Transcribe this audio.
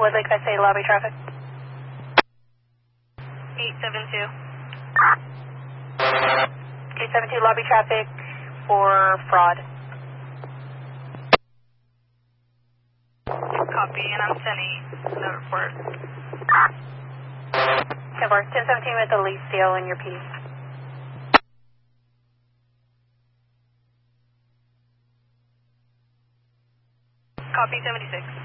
Woodlake SA lobby traffic. 872. 872 lobby traffic for fraud. Copy, and I'm sending the report. 1017 with the lease seal in your piece. Copy 76.